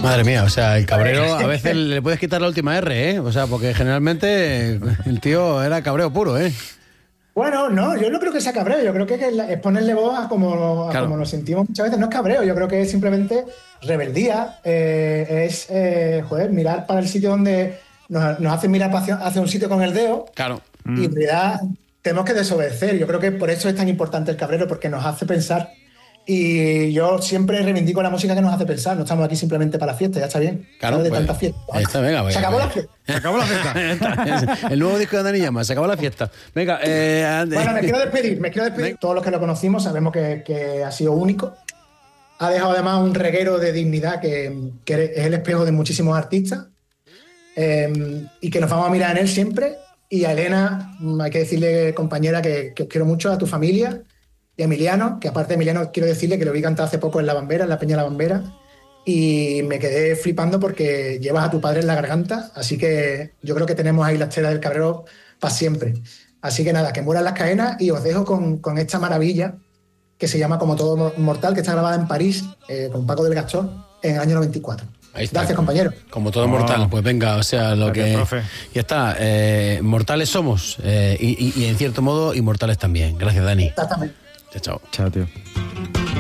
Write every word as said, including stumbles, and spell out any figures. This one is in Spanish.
Madre mía, o sea, el cabrero a veces le puedes quitar la última R, ¿eh? O sea, porque generalmente el tío era cabreo puro, ¿eh? Bueno, no, yo no creo que sea cabreo, yo creo que es ponerle voz a como, a Claro. como nos sentimos muchas veces. No es cabreo, yo creo que es simplemente rebeldía, eh, es, eh, joder, mirar para el sitio donde nos, nos hacen mirar hacia, hacia un sitio con el dedo. Claro. Y en realidad tenemos que desobedecer. Yo creo que por eso es tan importante el cabrero, porque nos hace pensar. Y yo siempre reivindico la música que nos hace pensar. No estamos aquí simplemente para la fiesta, ya está bien. Claro, de pues, tanta fiesta. ahí está, venga, Se venga, acabó venga. la fiesta. Se acabó la fiesta. El nuevo disco de Dani Llama, se acabó la fiesta. Venga, eh, ande. Bueno, me quiero despedir, me quiero despedir. Todos los que lo conocimos sabemos que, que ha sido único. Ha dejado además un reguero de dignidad que, que es el espejo de muchísimos artistas, eh, y que nos vamos a mirar en él siempre. Y a Elena, hay que decirle, compañera, que, que os quiero mucho, a tu familia, y a Emiliano, que aparte de Emiliano quiero decirle que lo vi cantar hace poco en La Bambera, en la Peña La Bambera, y me quedé flipando porque llevas a tu padre en la garganta, así que yo creo que tenemos ahí la estela del cabrero para siempre. Así que nada, que mueran las cadenas, y os dejo con, con esta maravilla que se llama Como todo mortal, que está grabada en París, eh, con Paco del Gastor, en el año noventa y cuatro. Ahí está. Gracias, compañero. Como todo Oh. mortal, pues venga, o sea, lo Gracias, que... profe. Ya está, eh, mortales somos, eh, y, y, y en cierto modo inmortales también. Gracias, Dani. Exactamente. Chao, chao. Chao, tío.